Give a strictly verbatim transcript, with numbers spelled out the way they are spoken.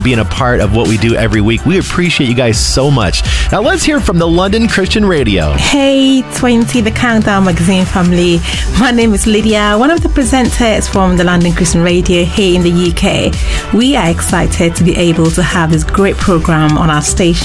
being a part of what we do every week. We appreciate you guys so much. Now let's hear from the London Christian Radio. Hey, twenty, the Countdown Magazine family. My name is Lydia, one of the presenters from the London Christian Radio here in the U K. We are excited to be able to have this great program on our station.